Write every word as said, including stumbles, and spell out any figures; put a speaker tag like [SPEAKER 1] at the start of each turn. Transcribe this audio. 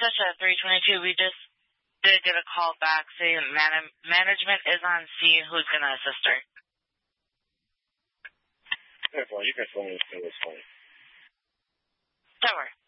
[SPEAKER 1] Patricia, three twenty-two. We just did get a call back saying man- management is on scene. Who's going to assist her?
[SPEAKER 2] Yeah, well, you can phone me as soon as phone.
[SPEAKER 1] Don't worry.